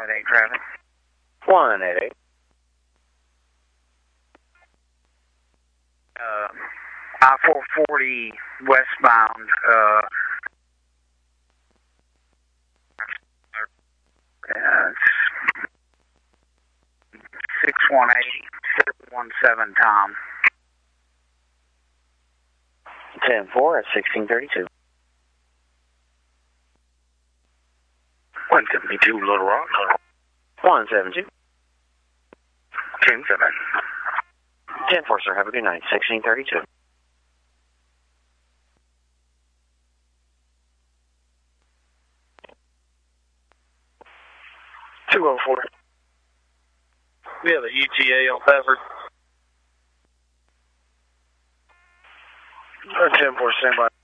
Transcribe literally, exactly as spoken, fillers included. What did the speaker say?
eight traffic. one eight eight. Uh, I four forty westbound, uh, uh, six one eight, seven one seven, Tom. ten four at sixteen thirty-two. one seventy-two, Little Rock. one seven two. ten seven. ten four, sir. Have a good night. sixteen thirty-two. two oh four. We have a E T A on Pepper. ten four, stand by.